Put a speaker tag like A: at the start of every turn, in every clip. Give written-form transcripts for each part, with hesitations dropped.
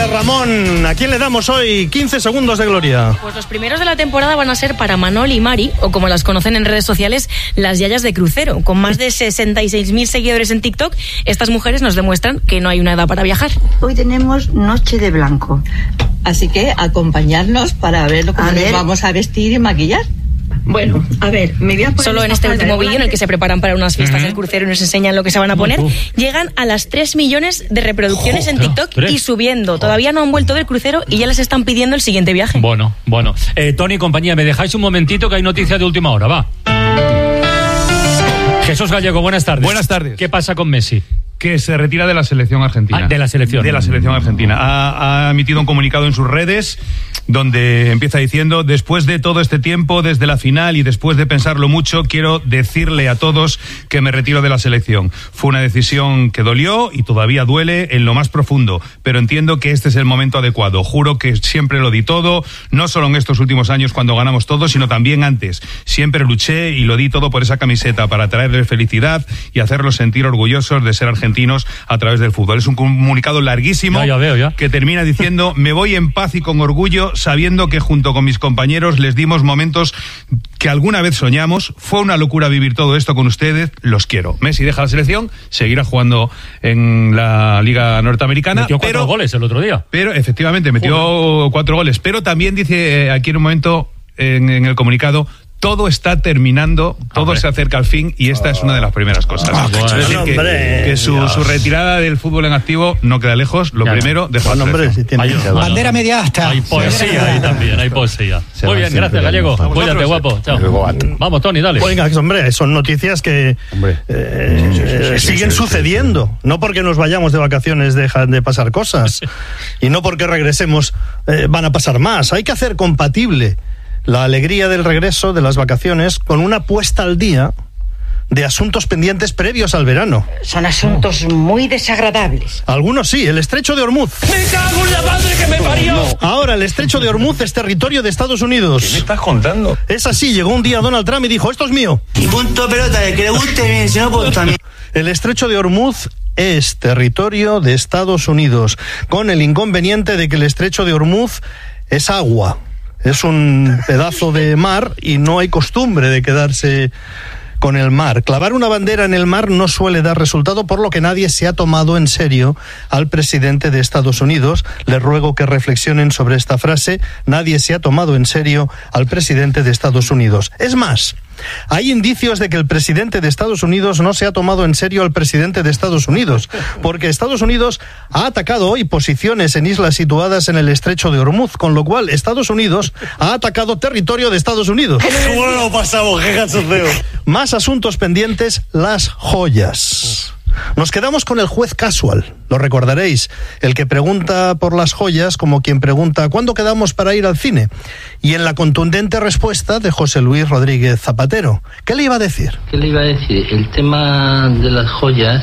A: Ramón, ¿a quién le damos hoy 15 segundos de gloria?
B: Pues los primeros de la temporada van a ser para Manol y Mari, o como las conocen en redes sociales, las yayas de crucero. Con más de 66.000 seguidores en TikTok, estas mujeres nos demuestran que no hay una edad para viajar.
C: Hoy tenemos noche de blanco.
D: Así que acompañarnos para ver lo que nos vamos a vestir y maquillar.
C: Bueno, a ver, me voy a poner...
B: Solo en este último vídeo en el que se preparan para unas fiestas del crucero y nos enseñan lo que se van a poner, llegan a las 3 millones de reproducciones en TikTok y subiendo. Todavía no han vuelto del crucero y ya les están pidiendo el siguiente viaje.
E: Bueno. Tony y compañía, ¿me dejáis un momentito que hay noticias de última hora? Va. Jesús Gallego, buenas tardes.
F: Buenas tardes.
E: ¿Qué pasa con Messi?
F: Que se retira de la selección argentina.
E: De la selección.
F: De la selección argentina. Ha emitido un comunicado en sus redes donde empieza diciendo: después de todo este tiempo, desde la final y después de pensarlo mucho, quiero decirle a todos que me retiro de la selección. Fue una decisión que dolió y todavía duele en lo más profundo, pero entiendo que este es el momento adecuado. Juro que siempre lo di todo, no solo en estos últimos años cuando ganamos todo, sino también antes. Siempre luché y lo di todo por esa camiseta, para traerles felicidad y hacerlos sentir orgullosos de ser argentinos a través del fútbol. Es un comunicado larguísimo que termina diciendo: me voy en paz y con orgullo, sabiendo que junto con mis compañeros les dimos momentos que alguna vez soñamos. Fue una locura vivir todo esto con ustedes, los quiero. Messi deja la selección, seguirá jugando en la Liga Norteamericana.
E: Metió 4 goles el otro día.
F: Pero efectivamente metió 4 goles, pero también dice aquí en un momento en el comunicado: todo está terminando, todo se acerca al fin y esta es una de las primeras cosas. Es decir, que su retirada del fútbol en activo no queda lejos. Lo primero, deja
G: bandera media hasta.
E: Hay poesía ahí también, hay poesía. Muy bien, gracias, Gallego. Cuídate, guapo. Chao. Vamos, Tony, dale.
A: Venga, hombre, son noticias que siguen sucediendo. No porque nos vayamos de vacaciones dejan de pasar cosas. Y no porque regresemos van a pasar más. Hay que hacer compatible la alegría del regreso de las vacaciones con una puesta al día de asuntos pendientes previos al verano.
C: Son asuntos muy desagradables.
A: Algunos sí, el estrecho de Hormuz.
H: ¡Me cago en la madre que me parió!
A: No. Ahora, el estrecho de Hormuz es territorio de Estados Unidos.
F: ¿Qué me estás contando?
A: Es así, llegó un día Donald Trump y dijo: esto es mío.
H: Y punto pelota, de que le guste bien, si no, pues también.
A: El estrecho de Hormuz es territorio de Estados Unidos, con el inconveniente de que el estrecho de Hormuz es agua. Es un pedazo de mar y no hay costumbre de quedarse con el mar. Clavar una bandera en el mar no suele dar resultado, por lo que nadie se ha tomado en serio al presidente de Estados Unidos. Les ruego que reflexionen sobre esta frase: nadie se ha tomado en serio al presidente de Estados Unidos. Es más, hay indicios de que el presidente de Estados Unidos no se ha tomado en serio al presidente de Estados Unidos, porque Estados Unidos ha atacado hoy posiciones en islas situadas en el estrecho de Hormuz, con lo cual Estados Unidos ha atacado territorio de Estados Unidos.
H: ¿Cómo lo pasamos? ¡Qué cachondeo!
A: Más asuntos pendientes, las joyas. Nos quedamos con el juez casual, lo recordaréis, el que pregunta por las joyas como quien pregunta ¿cuándo quedamos para ir al cine? Y en la contundente respuesta de José Luis Rodríguez Zapatero. ¿Qué le iba a decir?
I: ¿Qué le iba a decir? El tema de las joyas,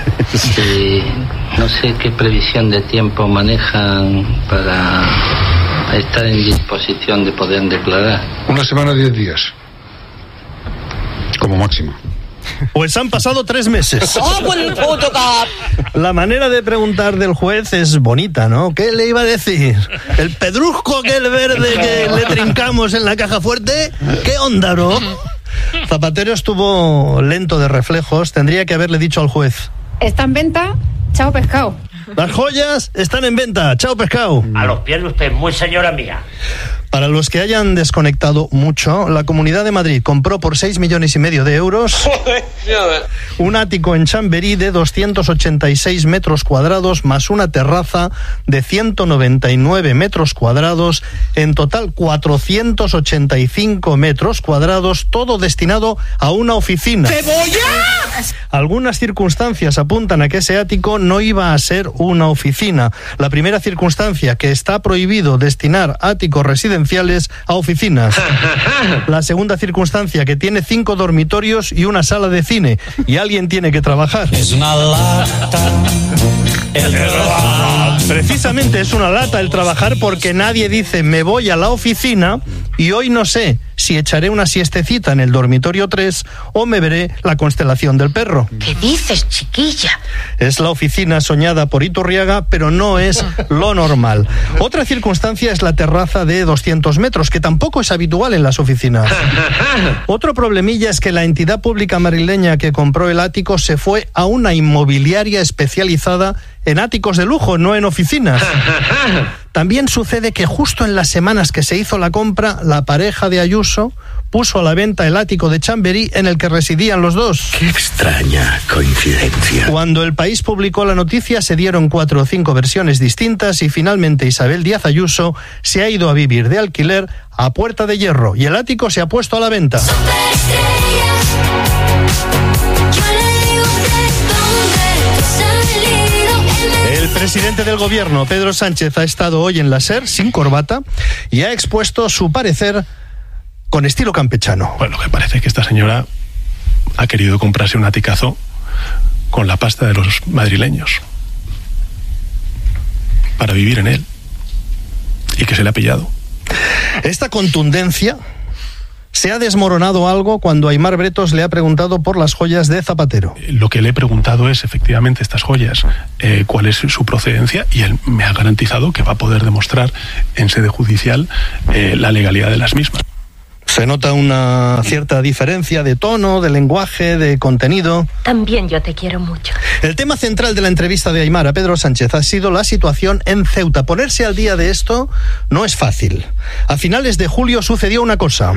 I: no sé qué previsión de tiempo manejan para estar en disposición de poder declarar.
J: 1 semana, 10 días, como máximo.
A: Pues han pasado 3 meses. La manera de preguntar del juez es bonita, ¿no? ¿Qué le iba a decir? ¿El pedrusco aquel verde que le trincamos en la caja fuerte? ¿Qué onda, bro? Zapatero estuvo lento de reflejos. Tendría que haberle dicho al juez:
K: está en venta, chao pescado.
A: Las joyas están en venta, chao pescado.
H: A los pies de usted, muy señora mía.
A: Para los que hayan desconectado mucho, la Comunidad de Madrid compró por 6,5 millones de euros un ático en Chamberí de 286 metros cuadrados más una terraza de 199 metros cuadrados, en total 485 metros cuadrados, todo destinado a una oficina.
H: ¡Cebolla!
A: Algunas circunstancias apuntan a que ese ático no iba a ser una oficina. La primera circunstancia, que está prohibido destinar áticos residenciales a oficinas. La segunda circunstancia, que tiene 5 dormitorios y una sala de cine, y alguien tiene que trabajar.
H: Es una lata.
A: Precisamente es una lata el trabajar, porque nadie dice me voy a la oficina y hoy no sé si echaré una siestecita en el dormitorio 3 o me veré la constelación del perro.
C: ¿Qué dices, chiquilla?
A: Es la oficina soñada por Iturriaga, pero no es lo normal. Otra circunstancia es la terraza de 200 metros, que tampoco es habitual en las oficinas. Otro problemilla es que la entidad pública madrileña que compró el ático se fue a una inmobiliaria especializada en áticos de lujo, no en oficinas. También sucede que justo en las semanas que se hizo la compra, la pareja de Ayuso puso a la venta el ático de Chamberí en el que residían los dos.
J: Qué extraña coincidencia.
A: Cuando El País publicó la noticia, se dieron 4 o 5 versiones distintas y finalmente Isabel Díaz Ayuso se ha ido a vivir de alquiler a Puerta de Hierro y el ático se ha puesto a la venta. El presidente del gobierno, Pedro Sánchez, ha estado hoy en la SER sin corbata y ha expuesto su parecer con estilo campechano.
L: Bueno, que parece que esta señora ha querido comprarse un aticazo con la pasta de los madrileños para vivir en él y que se le ha pillado.
A: Esta contundencia se ha desmoronado algo cuando Aimar Bretos le ha preguntado por las joyas de Zapatero.
L: Lo que le he preguntado es, efectivamente, estas joyas, cuál es su procedencia, y él me ha garantizado que va a poder demostrar en sede judicial la legalidad de las mismas.
A: Se nota una cierta diferencia de tono, de lenguaje, de contenido.
C: También yo te quiero mucho.
A: El tema central de la entrevista de Aimar a Pedro Sánchez ha sido la situación en Ceuta. Ponerse al día de esto no es fácil. A finales de julio sucedió una cosa.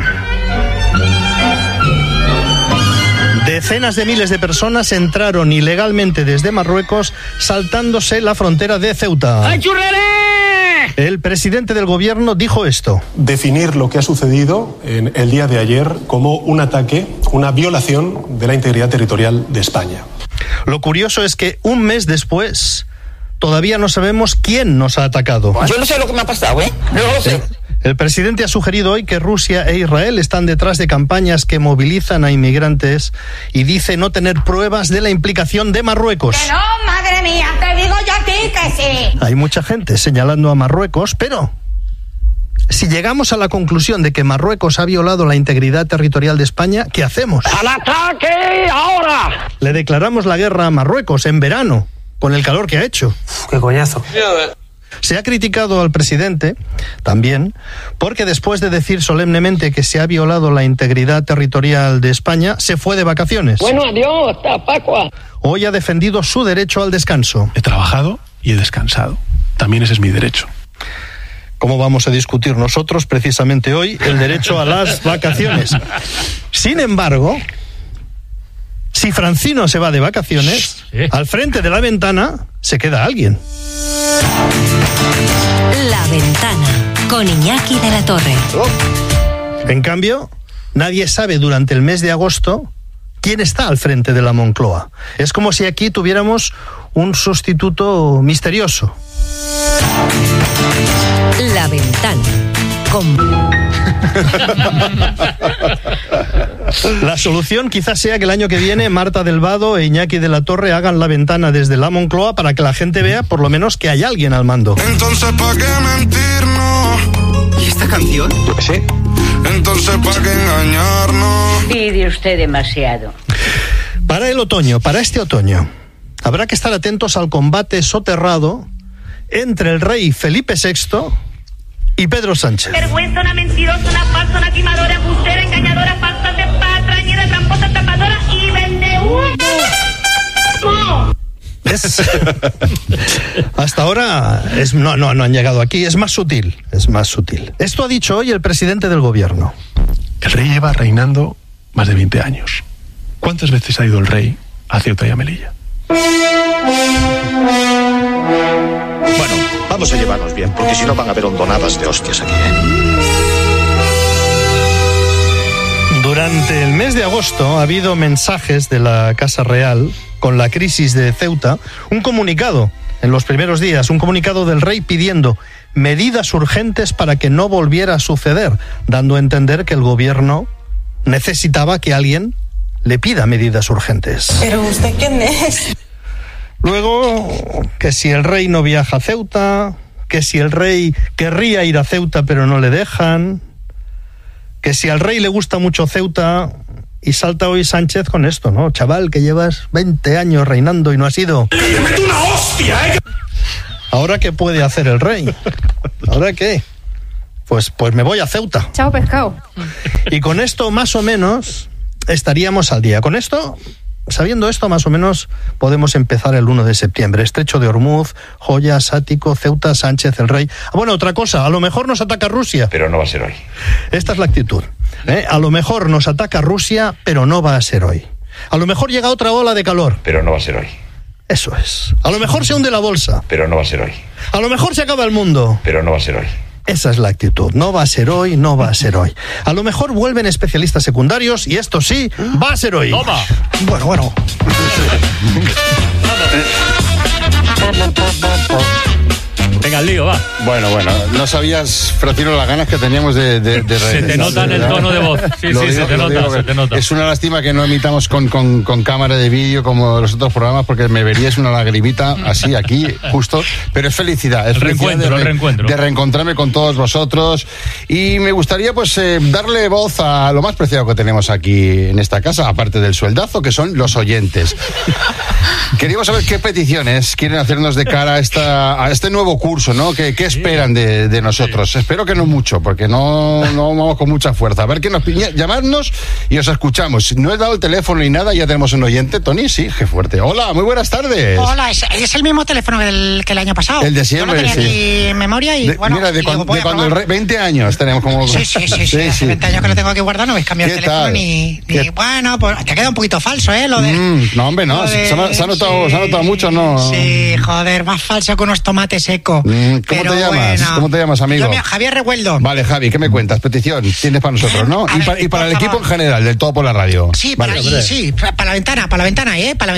A: Decenas de miles de personas entraron ilegalmente desde Marruecos saltándose la frontera de Ceuta.
H: ¡Ay, churrere!
A: El presidente del gobierno dijo esto.
M: Definir lo que ha sucedido en el día de ayer como un ataque, una violación de la integridad territorial de España.
A: Lo curioso es que un mes después todavía no sabemos quién nos ha atacado.
H: Yo no sé lo que me ha pasado, ¿eh? No lo sé.
A: El presidente ha sugerido hoy que Rusia e Israel están detrás de campañas que movilizan a inmigrantes y dice no tener pruebas de la implicación de Marruecos.
N: ¡Que no, madre mía! ¡Te digo yo a ti que sí!
A: Hay mucha gente señalando a Marruecos, pero si llegamos a la conclusión de que Marruecos ha violado la integridad territorial de España, ¿qué hacemos?
H: ¡Al ataque ahora!
A: Le declaramos la guerra a Marruecos en verano, con el calor que ha hecho.
H: ¡Qué coñazo!
A: Se ha criticado al presidente también porque después de decir solemnemente que se ha violado la integridad territorial de España, se fue de vacaciones.
H: Bueno, adiós, hasta Pascua.
A: Hoy ha defendido su derecho al descanso.
L: He trabajado y he descansado. También ese es mi derecho.
A: ¿Cómo vamos a discutir nosotros precisamente hoy el derecho a las vacaciones? Sin embargo, si Francino se va de vacaciones, al frente de la ventana se queda alguien.
O: La Ventana, con Iñaki de la Torre.
A: En cambio, nadie sabe durante el mes de agosto quién está al frente de la Moncloa. Es como si aquí tuviéramos un sustituto misterioso.
O: La Ventana,
A: La solución quizás sea que el año que viene Marta del Vado e Iñaki de la Torre hagan La Ventana desde la Moncloa para que la gente vea por lo menos que hay alguien al mando.
P: Entonces, ¿para qué mentirnos?
Q: ¿Y esta canción?
P: Yo qué sé. Entonces, ¿para qué engañarnos?
C: Pide usted demasiado.
A: Para el otoño, para este otoño, habrá que estar atentos al combate soterrado entre el rey Felipe VI y Pedro Sánchez.
N: Vergüenza, una mentirosa, una falsa, una timadora, embustera, engañadora, falsa, de patrañera, tramposa, tapadora y vende humo.
A: Hasta ahora no han llegado aquí, es más sutil. Esto ha dicho hoy el presidente del gobierno.
L: El rey lleva reinando más de 20 años. ¿Cuántas veces ha ido el rey a Ceuta y a Melilla?
J: Bueno, vamos a llevarnos bien, porque si no van a haber hondonadas de hostias aquí.
A: Durante el mes de agosto ha habido mensajes de la Casa Real con la crisis de Ceuta, un comunicado en los primeros días, un comunicado del rey pidiendo medidas urgentes para que no volviera a suceder, dando a entender que el gobierno necesitaba que alguien le pida medidas urgentes.
R: ¿Pero usted quién es?
A: Luego, que si el rey no viaja a Ceuta, que si el rey querría ir a Ceuta pero no le dejan, que si al rey le gusta mucho Ceuta, y salta hoy Sánchez con esto, ¿no? Chaval, que llevas 20 años reinando y no has ido.
P: ¡Le meto una hostia,
A: ¿Ahora qué puede hacer el rey? ¿Ahora qué? Pues me voy a Ceuta.
K: Chao, pescado.
A: Y con esto, más o menos, estaríamos al día. Con esto, sabiendo esto, más o menos, podemos empezar el 1 de septiembre. Estrecho de Ormuz, joyas, ático, Ceuta, Sánchez, el rey. Bueno, otra cosa, a lo mejor nos ataca Rusia.
Q: Pero no va a ser hoy.
A: Esta es la actitud. A lo mejor nos ataca Rusia, pero no va a ser hoy. A lo mejor llega otra ola de calor.
Q: Pero no va a ser hoy.
A: Eso es. A lo mejor se hunde la bolsa.
Q: Pero no va a ser hoy.
A: A lo mejor se acaba el mundo.
Q: Pero no va a ser hoy.
A: Esa es la actitud. No va a ser hoy, no va a ser hoy. A lo mejor vuelven especialistas secundarios y esto sí, va a ser hoy.
E: Toma.
A: Bueno.
E: Venga, al lío, va.
R: Bueno, no sabías, Francino, las ganas que teníamos de
E: Se te nota en el tono de voz. Sí, se te nota.
R: Es una lástima que no emitamos con cámara de vídeo como los otros programas, porque me verías una lagrimita así aquí, justo. Pero es felicidad. Es
E: el reencuentro.
R: De reencontrarme con todos vosotros. Y me gustaría, pues, darle voz a lo más preciado que tenemos aquí en esta casa, aparte del sueldazo, que son los oyentes. Queríamos saber qué peticiones quieren hacernos de cara a este nuevo curso, ¿no? ¿Qué esperan de nosotros? Sí. Espero que no mucho, porque no vamos con mucha fuerza. A ver qué nos llamadnos y os escuchamos. No he dado el teléfono ni nada, ya tenemos un oyente. Tony, sí, qué fuerte. Hola, muy buenas tardes.
G: Hola, es el mismo teléfono que el año pasado.
R: El de siempre,
G: yo lo tenía aquí en memoria y bueno.
R: Mira, de cuando el rey, 20 años tenemos como...
G: Sí. Hace 20 años que lo tengo aquí guardado, no habéis cambiado el teléfono ni... Bueno, pues te queda un poquito falso, lo de...
R: No, hombre, no. Se ha notado mucho, ¿no?
G: Sí, joder, más falso que unos tomates secos.
R: ¿Cómo te llamas, amigo?
G: Yo, Javier Revueldo.
R: Vale, Javi, ¿qué me cuentas? Petición tienes para nosotros, ¿no? Y para el equipo en general, del Todo por la Radio.
G: Sí, para la ventana, Para la ventana.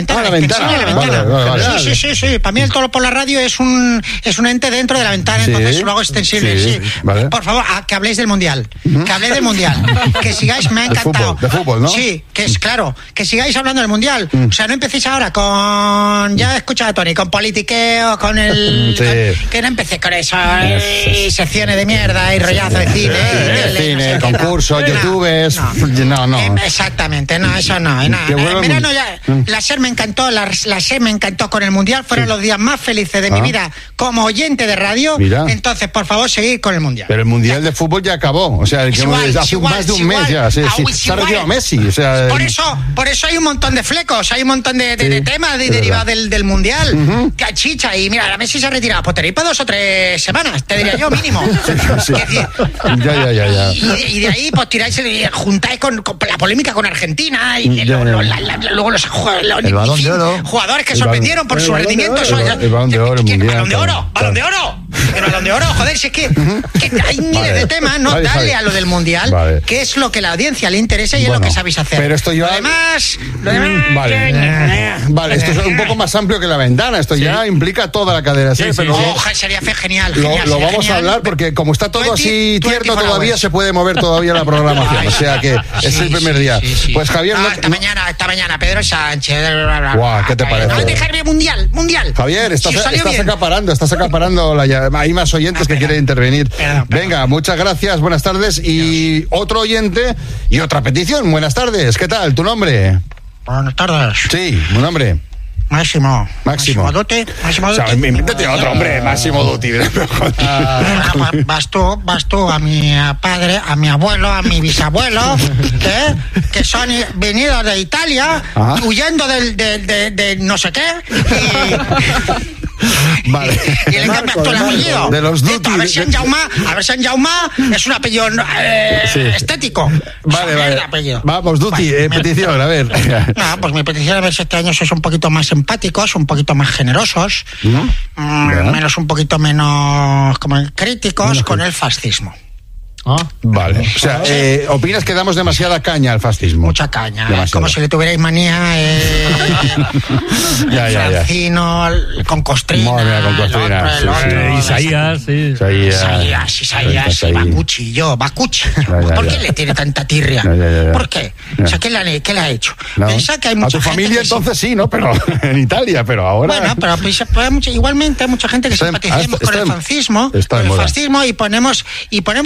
R: Vale.
G: Sí. Para mí el Todo por la Radio es un ente dentro de la ventana, entonces lo hago extensible. Sí. Vale. Por favor, que habléis del Mundial. Que sigáis, me ha encantado.
R: De fútbol, ¿no?
G: Sí, que sigáis hablando del Mundial. O sea, no empecéis ahora con... Ya he escuchado a Tony, con politiqueo, con el... Que no empecé con eso, secciones de mierda y rollazo de cine,
R: concursos, youtubers. No.
G: Exactamente, eso no. Verano ya, la SER me encantó, con el Mundial, fueron los días más felices de mi vida como oyente de radio.
R: Mira.
G: Entonces, por favor, seguid con el Mundial.
R: Pero el Mundial de fútbol ya acabó, o sea, hace más de un mes ya, se ha retirado Messi, o sea...
G: Por eso hay un montón de flecos, hay un montón de temas derivados del Mundial. Cachicha, y mira, la Messi se ha retirado, pues tenéis para 2 o 3 semanas, te diría yo, mínimo.
R: Sí. Ya.
G: Y de ahí, pues tiráis, juntáis con la polémica con Argentina y luego los jugadores que sorprendieron por su rendimiento.
R: El Balón de Oro,
G: el Balón de Oro. El Balón de Oro, joder, si es que hay miles de temas, ¿no? Dale a lo del Mundial, que es lo que a la audiencia le interesa y es lo que sabéis hacer.
R: Pero esto ya...
G: Lo demás...
R: Vale, esto es un poco más amplio que la ventana, esto ya implica toda la cadena.
G: Sería genial.
R: Lo vamos a hablar porque como está todo así tierno todavía, se puede mover todavía la programación. O sea que es el primer día. Pues Javier...
G: Esta mañana, Pedro Sánchez...
R: Guau, ¿qué te parece?
G: No dejarme Mundial.
R: Javier, estás acaparando. Hay más oyentes que quieren intervenir. Venga, muchas gracias, buenas tardes. Y otro oyente y otra petición. Buenas tardes, ¿qué tal? ¿Tu nombre?
G: Buenas tardes.
R: Sí, ¿tu nombre?
G: Máximo Dutti.
R: O sea, invéntate otro, hombre, Máximo Dutti.
G: Vas tú, a mi padre, a mi abuelo, a mi bisabuelo, que son venidos de Italia, huyendo de no sé qué,
R: Vale.
G: Y le cambia todo el apellido.
R: De los Dutti.
G: A ver si en Jaume es un apellido estético.
R: Vale. Vamos, Dutti, petición, a ver.
G: Pues mi petición es este año sois un poquito más empáticos, un poquito más generosos, un poquito menos como críticos con el fascismo.
R: Vale, o sea, ¿opinas que damos demasiada caña al fascismo?
G: Mucha caña, como si le tuvierais manía Francino, con Costrina,
E: Isaías,
G: va cuchillo. ¿Por qué le tiene tanta tirria? ¿Por qué? O sea, ¿qué le ha hecho? Piensa que hay mucha
R: gente... A tu familia entonces sí, ¿no? Pero en Italia, pero ahora...
G: Bueno, pero igualmente hay mucha gente que simpaticemos con el fascismo, y ponemos la ventana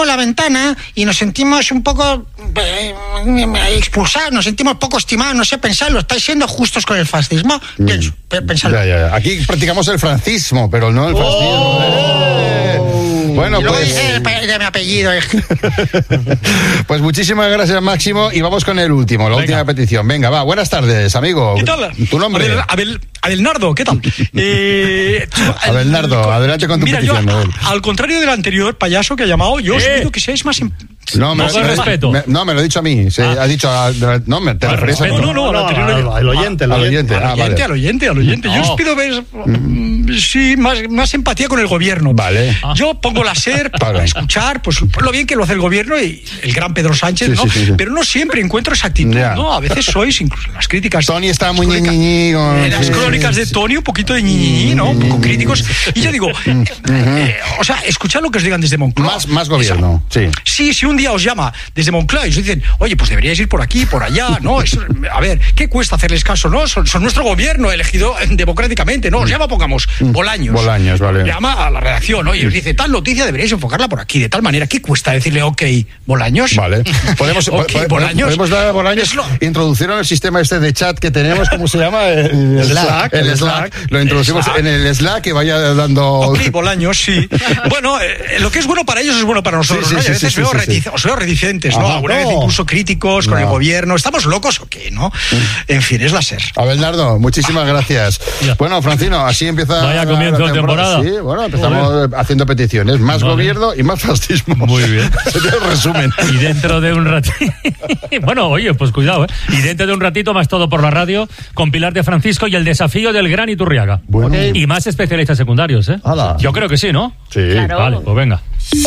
G: gana y nos sentimos un poco expulsados, nos sentimos poco estimados, no sé, pensadlo, estáis siendo justos con el fascismo. Pensadlo.
R: Ya. Aquí practicamos el francismo, pero no el fascismo. Bueno, pues...
G: de mi apellido.
R: Pues muchísimas gracias, Máximo, y vamos con el último, la última petición. Venga, va, buenas tardes, amigo.
Q: ¿Qué tal?
R: ¿Tu nombre?
Q: Abelnardo, ¿qué tal?
R: Abelnardo, adelante con tu petición.
Q: Al contrario del anterior payaso que ha llamado, yo os pido que seáis más...
R: No, me lo he dicho a mí. Ha dicho te referís a...
Q: No,
A: al oyente.
Q: Al oyente. Yo os pido ver más empatía con el gobierno.
R: Vale.
Q: Yo pongo la SER para escuchar, pues lo bien que lo hace el gobierno y el gran Pedro Sánchez, ¿no? Sí. Pero no siempre encuentro esa actitud, ¿no? A veces sois, incluso en las críticas...
R: Tony está muy ñiñiñi.
Q: En las crónicas de Tony, un poquito de ñiñiñi, ¿no? Un poco críticos. Y yo digo, o sea, escuchad lo que os digan desde Moncloa.
R: Más gobierno, sí.
Q: Sí, un día os llama desde Moncloa y os dicen, oye, pues deberíais ir por aquí, por allá, ¿no? A ver, ¿qué cuesta hacerles caso, no? Son nuestro gobierno elegido democráticamente, ¿no? Os llama, pongamos, Bolaños.
R: Bolaños, vale.
Q: Llama a la redacción, ¿no? Y os dice, tal noticia deberíais enfocarla por aquí, de tal manera. ¿Qué cuesta decirle, ok, Bolaños?
R: Vale. Podemos dar a Bolaños, introducirlo en el sistema este de chat que tenemos, ¿cómo se llama? El Slack. Lo introducimos en el Slack que vaya dando...
Q: Ok, Bolaños, sí. Bueno, lo que es bueno para ellos es bueno para nosotros, ¿no? Y a veces os veo reticentes, ¿no? Alguna vez incluso críticos con el gobierno. ¿Estamos locos o qué, no? En fin, es la SER.
R: Abelnardo, muchísimas gracias. Bueno, Francino, así empieza...
E: Vaya comienzo de temporada.
R: Sí, bueno, empezamos haciendo peticiones. Más gobierno y más fascismo.
E: Muy bien.
R: Sería el resumen.
E: Y dentro de un ratito... Bueno, oye, pues cuidado, ¿eh? Y dentro de un ratito más todo por la radio con Pilar de Francisco y el desafío del Gran Iturriaga.
R: Bueno.
E: Y más especialistas secundarios, ¿eh?
R: ¡Hala!
E: Yo creo que sí, ¿no?
R: Sí.
B: Claro.
E: Vale, pues venga.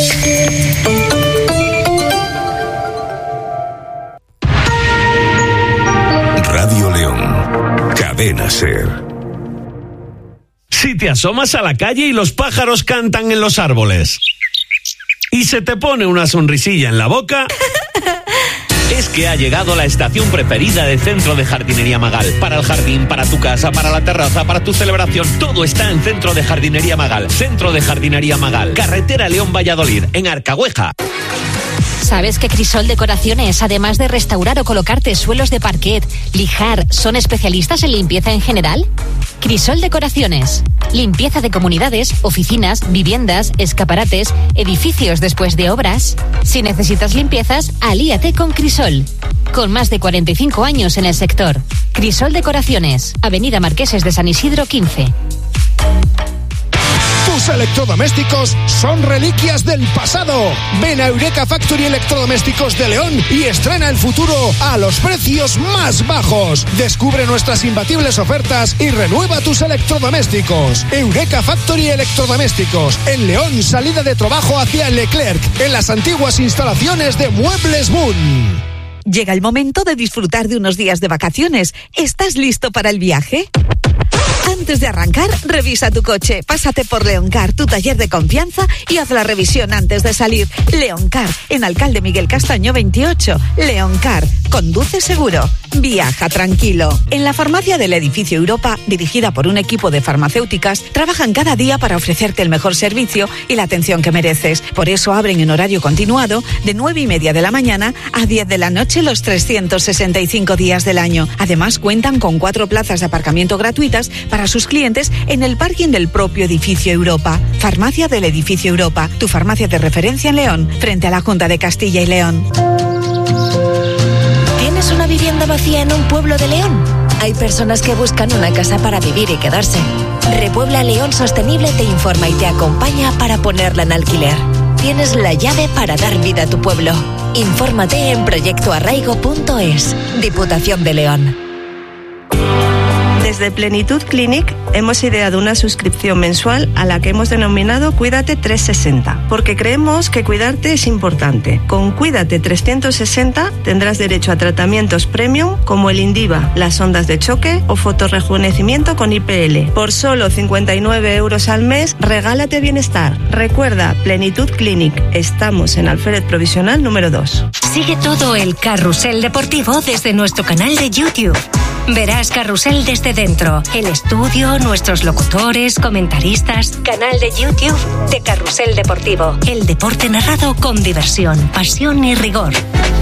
S: Radio León, Cadena SER.
T: Si te asomas a la calle y los pájaros cantan en los árboles y se te pone una sonrisilla en la boca, es que ha llegado la estación preferida del Centro de Jardinería Magal. Para el jardín, para tu casa, para la terraza, para tu celebración, todo está en Centro de Jardinería Magal. Centro de Jardinería Magal, carretera León-Valladolid, en Arcahueja.
U: ¿Sabes que Crisol Decoraciones, además de restaurar o colocarte suelos de parquet, lijar, son especialistas en limpieza en general? Crisol Decoraciones. Limpieza de comunidades, oficinas, viviendas, escaparates, edificios después de obras. Si necesitas limpiezas, alíate con Crisol. Con más de 45 años en el sector. Crisol Decoraciones. Avenida Marqueses de San Isidro 15.
V: Tus electrodomésticos son reliquias del pasado. Ven a Eureka Factory Electrodomésticos de León y estrena el futuro a los precios más bajos. Descubre nuestras imbatibles ofertas y renueva tus electrodomésticos. Eureka Factory Electrodomésticos en León, salida de trabajo hacia Leclerc, en las antiguas instalaciones de Muebles Moon.
W: Llega el momento de disfrutar de unos días de vacaciones. ¿Estás listo para el viaje? Antes de arrancar, revisa tu coche. Pásate por Leoncar, tu taller de confianza, y haz la revisión antes de salir. Leoncar, en Alcalde Miguel Castaño 28. Leoncar, conduce seguro. Viaja tranquilo. En la farmacia del edificio Europa, dirigida por un equipo de farmacéuticas, trabajan cada día para ofrecerte el mejor servicio y la atención que mereces. Por eso abren en horario continuado de 9:30 de la mañana a 10 de la noche los 365 días del año. Además, cuentan con 4 plazas de aparcamiento gratuitas para sus clientes en el parking del propio edificio Europa. Farmacia del edificio Europa, tu farmacia de referencia en León, frente a la Junta de Castilla y León.
U: ¿Tienes una vivienda vacía en un pueblo de León? Hay personas que buscan una casa para vivir y quedarse. Repuebla León Sostenible te informa y te acompaña para ponerla en alquiler. Tienes la llave para dar vida a tu pueblo. Infórmate en proyectoarraigo.es. Diputación de León.
X: Desde Plenitud Clinic hemos ideado una suscripción mensual a la que hemos denominado Cuídate 360, porque creemos que cuidarte es importante. Con Cuídate 360 tendrás derecho a tratamientos premium como el Indiva, las ondas de choque o fotorrejuvenecimiento con IPL. Por solo 59 € al mes, regálate bienestar. Recuerda, Plenitud Clinic. Estamos en Alférez Provisional número 2.
U: Sigue todo el carrusel deportivo desde nuestro canal de YouTube.
O: Verás Carrusel desde dentro. El estudio, nuestros locutores, comentaristas. Canal de YouTube de Carrusel Deportivo. El deporte narrado con diversión, pasión y rigor.